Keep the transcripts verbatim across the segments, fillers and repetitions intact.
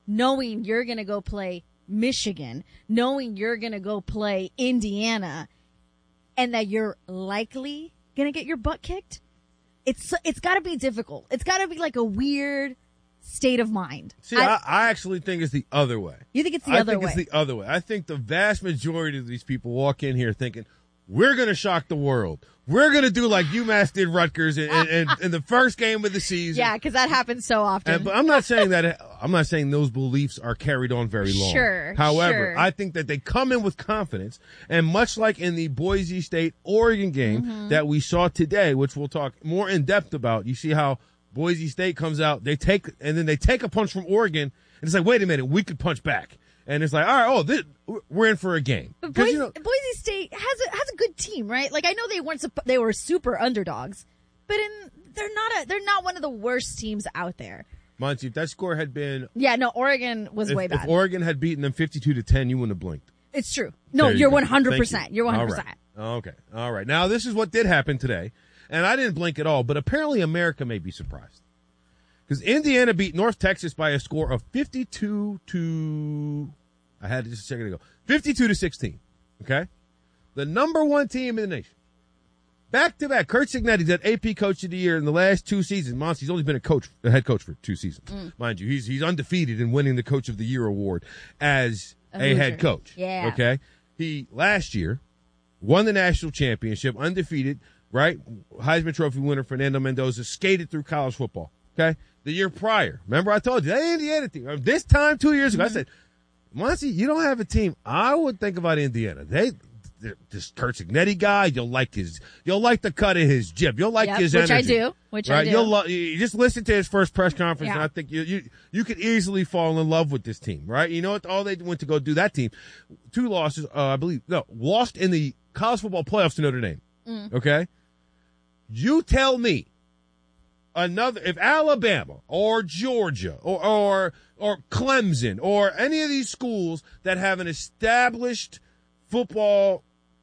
knowing you're going to go play Michigan, knowing you're going to go play Indiana, and that you're likely going to get your butt kicked, it's it's got to be difficult. It's got to be like a weird state of mind. See, I, I, I actually think it's the other way. You think it's the I other way? I think it's the other way. I think the vast majority of these people walk in here thinking, we're going to shock the world. We're going to do like UMass did Rutgers in, in, in, in the first game of the season. Yeah, because that happens so often. And, but I'm not saying that. I'm not saying those beliefs are carried on very long. Sure. However, sure. I think that they come in with confidence, and much like in the Boise State Oregon game mm-hmm. that we saw today, which we'll talk more in depth about, you see how Boise State comes out, they take, and then they take a punch from Oregon, and it's like, wait a minute, we could punch back. And it's like, all right, oh, this, we're in for a game. But Boise, you know, Boise State has a has a good team, right? Like I know they weren't they were super underdogs, but in they're not a they're not one of the worst teams out there. Monty, if that score had been yeah, no, Oregon was if, way bad. If Oregon had beaten them fifty-two to ten, you wouldn't have blinked. It's true. No, There you you're go. one hundred Thank percent. you. You're one hundred All percent. right. Okay. All right. Now this is what did happen today, and I didn't blink at all. But apparently, America may be surprised because Indiana beat North Texas by a score of fifty-two to. I had it just a second ago. fifty-two to sixteen. Okay? The number one team in the nation. Back to back. Curt Cignetti, that A P Coach of the Year in the last two seasons. Monty, he's only been a coach, a head coach for two seasons. Mm. Mind you, he's he's undefeated in winning the Coach of the Year award as a, a head coach. Yeah. Okay? He, last year, won the national championship, undefeated, right? Heisman Trophy winner Fernando Mendoza skated through college football. Okay? The year prior. Remember I told you, that Indiana team. This time, two years ago, mm-hmm. I said, Monty, you don't have a team. I would think about Indiana. They, this Curt Cignetti guy, you'll like his, you'll like the cut of his jib. You'll like yep, his which energy. I do. Which right? I do. You'll lo- you just listen to his first press conference, yeah. and I think you, you, you could easily fall in love with this team, right? You know what? All they went to go do that team, two losses, uh, I believe, no, lost in the college football playoffs to Notre Dame. Mm. Okay. You tell me. Another, if Alabama or Georgia or, or, or Clemson or any of these schools that have an established football,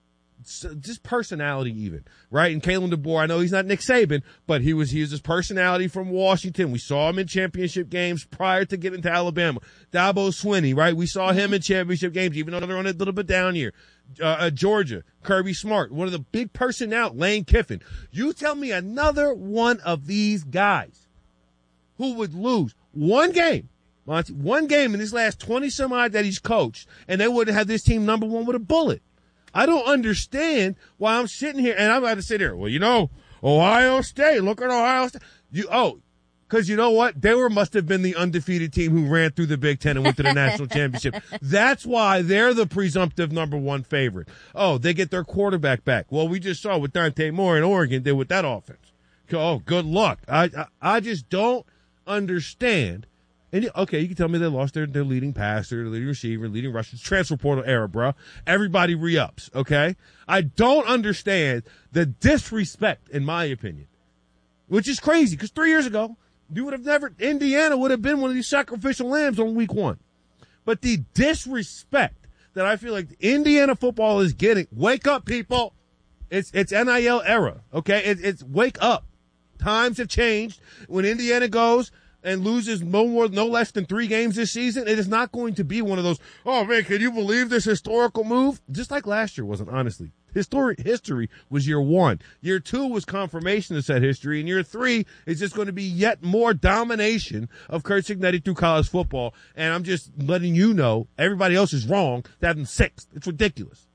just personality even, right? And Kalen DeBoer, I know he's not Nick Saban, but he was, he was his personality from Washington. We saw him in championship games prior to getting to Alabama. Dabo Swinney, right? We saw him in championship games, even though they're on a little bit down here. Uh, uh, Georgia, Kirby Smart, one of the big personnel, Lane Kiffin. You tell me another one of these guys who would lose one game, Monty, one game in this last twenty some odd that he's coached, and they wouldn't have this team number one with a bullet. I don't understand why I'm sitting here and I'm about to sit here. Well, you know, Ohio State, look at Ohio State. You, oh, because you know what? They were must have been the undefeated team who ran through the Big Ten and went to the national championship. That's why they're the presumptive number one favorite. Oh, they get their quarterback back. Well, we just saw what Dante Moore in Oregon did with that offense. Oh, good luck. I I, I just don't understand. And okay, you can tell me they lost their, their leading passer, their leading receiver, leading rusher. Transfer portal era, bro. Everybody re-ups, okay? I don't understand the disrespect, in my opinion, which is crazy because three years ago, you would have never, Indiana would have been one of these sacrificial lambs on week one. But the disrespect that I feel like Indiana football is getting, wake up, people. It's, it's N I L era, okay? It, it's wake up. Times have changed. When Indiana goes and loses no more, no less than three games this season, it is not going to be one of those, oh man, can you believe this historical move? Just like last year wasn't, honestly. History, history was year one. Year two was confirmation of said history, and year three is just going to be yet more domination of Curt Cignetti through college football. And I'm just letting you know everybody else is wrong to have them sixth. It's ridiculous.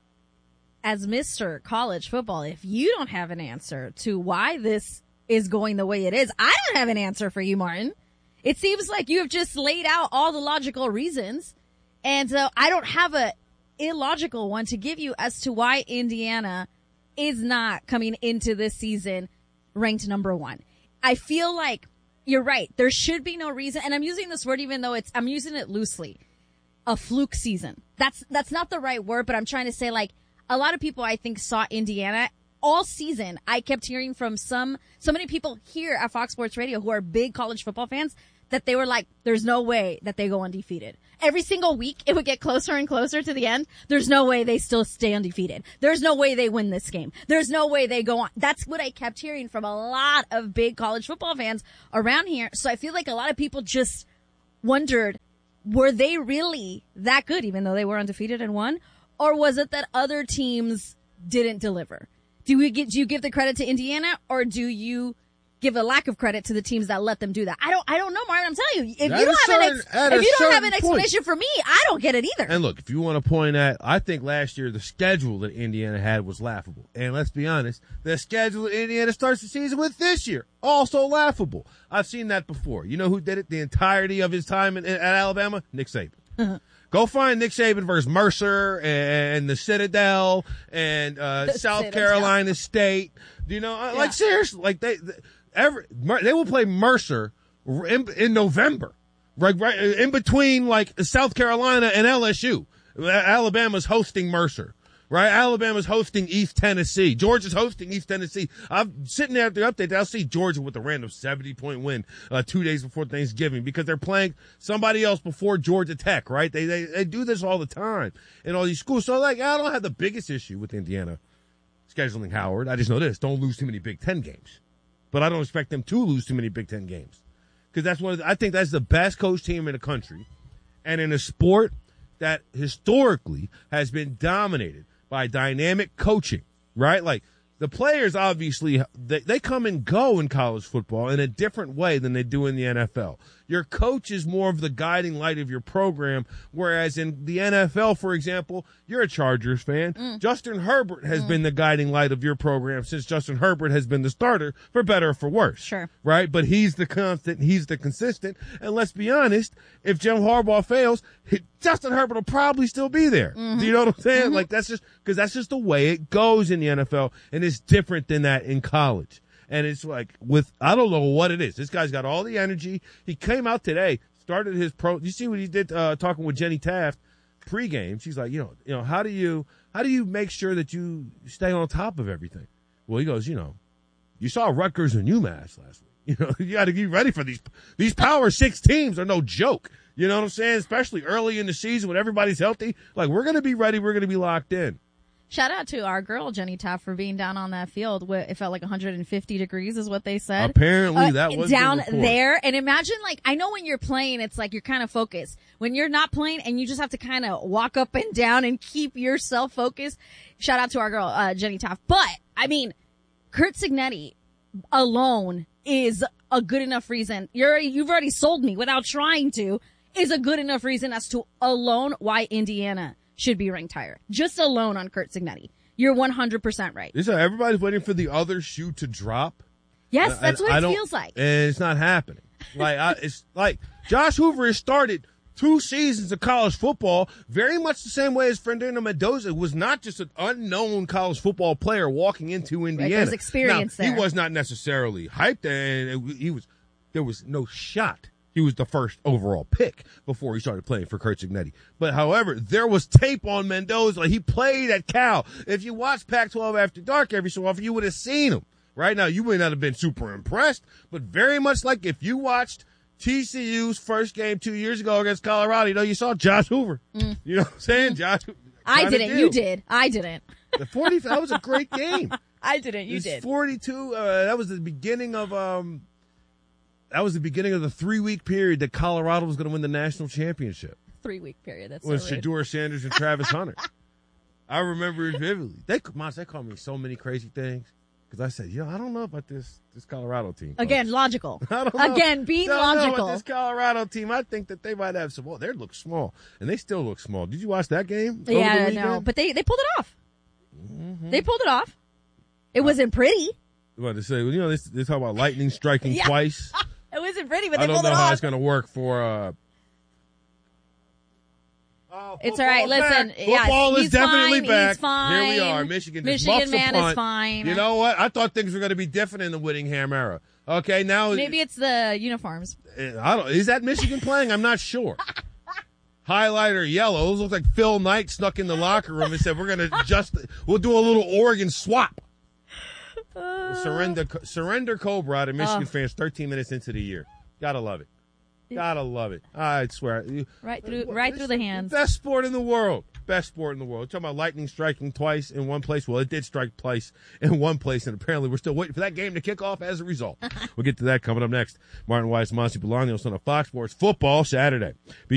As Mister College Football, if you don't have an answer to why this is going the way it is, I don't have an answer for you, Martin. It seems like you have just laid out all the logical reasons, and so I don't have a illogical one to give you as to why Indiana is not coming into this season ranked number one. I feel like you're right. There should be no reason, and I'm using this word even though it's, I'm using it loosely, a fluke season. That's, that's not the right word, but I'm trying to say like a lot of people I think saw Indiana all season. I kept hearing from some, so many people here at Fox Sports Radio who are big college football fans that they were like, there's no way that they go undefeated. Every single week, it would get closer and closer to the end. There's no way they still stay undefeated. There's no way they win this game. There's no way they go on. That's what I kept hearing from a lot of big college football fans around here. So I feel like a lot of people just wondered, were they really that good, even though they were undefeated and won? Or was it that other teams didn't deliver? Do we get, do you give the credit to Indiana, or do you give a lack of credit to the teams that let them do that? I don't, I don't know, Martin. I'm telling you, if At you don't a have an, certain- at ex- a if you don't have an certain point. explanation for me, I don't get it either. And look, if you want to point at, I think last year the schedule that Indiana had was laughable. And let's be honest, the schedule that Indiana starts the season with this year, also laughable. I've seen that before. You know who did it the entirety of his time in, in, at Alabama? Nick Saban. Go find Nick Saban versus Mercer and the Citadel and uh, The South Citadel. Carolina State. You know, Yeah. like seriously, like they, they every they will play Mercer in, in November, right? Right in between like South Carolina and L S U. Alabama's hosting Mercer. Right, Alabama's hosting East Tennessee. Georgia's hosting East Tennessee. I'm sitting there at the update. I'll see Georgia with a random seventy point win uh, two days before Thanksgiving because they're playing somebody else before Georgia Tech. Right? They they they do this all the time in all these schools. So like, I don't have the biggest issue with Indiana scheduling Howard. I just know this: don't lose too many Big Ten games. But I don't expect them to lose too many Big Ten games because that's one. Of the, I think that's the best coach team in the country, and in a sport that historically has been dominated by dynamic coaching, right? Like the players obviously, they, they come and go in college football in a different way than they do in the N F L. Your coach is more of the guiding light of your program, whereas in the N F L, for example, you're a Chargers fan. Mm. Justin Herbert has mm. been the guiding light of your program since Justin Herbert has been the starter, for better or for worse. Sure. Right? But he's the constant, he's the consistent. And let's be honest, if Jim Harbaugh fails, he, Justin Herbert will probably still be there. Mm-hmm. Do you know what I'm saying? Mm-hmm. Like that's just, cause that's just the way it goes in the N F L, and it's different than that in college. And it's like with, I don't know what it is. This guy's got all the energy. He came out today, started his pro. You see what he did, uh, talking with Jenny Taft pregame. She's like, you know, you know, how do you, how do you make sure that you stay on top of everything? Well, he goes, you know, you saw Rutgers and UMass last week. You know, you got to get ready for these, these Power Six teams are no joke. You know what I'm saying? Especially early in the season when everybody's healthy. Like, we're going to be ready. We're going to be locked in. Shout out to our girl, Jenny Taft, for being down on that field. Where it felt like one hundred fifty degrees is what they said. Apparently uh, that was down the report. there. And imagine, like, I know when you're playing, it's like you're kind of focused. When you're not playing and you just have to kind of walk up and down and keep yourself focused. Shout out to our girl, uh, Jenny Taft. But, I mean, Curt Cignetti alone is a good enough reason. You're, you've already sold me without trying to, is a good enough reason as to alone why Indiana should be ranked higher. Just alone on Curt Cignetti. You're one hundred percent right. Is that everybody's waiting for the other shoe to drop? Yes, that's and what I it feels like. And it's not happening. Like, I, it's like Josh Hoover has started two seasons of college football very much the same way as Fernando Mendoza was not just an unknown college football player walking into Indiana. Right, there's experience now, there. He was not necessarily hyped, and it, he was, there was no shot. He was the first overall pick before he started playing for Curt Cignetti. But however, there was tape on Mendoza. He played at Cal. If you watch Pac twelve After Dark every so often, you would have seen him. Right now, you may not have been super impressed, but very much like if you watched T C U's first game two years ago against Colorado, you know, you saw Josh Hoover. Mm. You know what I'm saying? Josh. I didn't. You did. I didn't. The forty, that was a great game. I didn't. You did. forty-two, uh, that was the beginning of, um, That was the beginning of the three-week period that Colorado was going to win the national championship. Three-week period. That's with so Shedeur Sanders and Travis Hunter. I remember it vividly. They, Moss, they called me so many crazy things because I said, yo, I don't know about this this Colorado team. Again, logical. I don't know. Again, being I don't logical. know about this Colorado team, I think that they might have some. Well, they look small, and they still look small. Did you watch that game? Yeah, no, but they they pulled it off. Mm-hmm. They pulled it off. It wasn't pretty. What to say? You know, they, they talk about lightning striking yeah. twice. It wasn't pretty, but they I don't pulled know it how off. it's going to work for. Uh, oh, it's all right. Listen, back. yeah, football he's is definitely fine. back. He's fine. Here we are, Michigan. Michigan man is fine. You know what? I thought things were going to be different in the Whittingham era. Okay, now maybe it's the uniforms. I don't. Is that Michigan playing? I'm not sure. Highlighter yellow. Those look like Phil Knight snuck in the locker room and said, "We're going to just we'll do a little Oregon swap." Uh, surrender, surrender Cobra out of Michigan uh, fans. thirteen minutes into the year, gotta love it. Gotta love it. I swear. Right through, right through the hands. Best sport in the world. Best sport in the world. Talking about lightning striking twice in one place. Well, it did strike twice in one place, and apparently we're still waiting for that game to kick off as a result. We'll get to that coming up next. Martin Weiss, Monty Bolaños on a Fox Sports Football Saturday.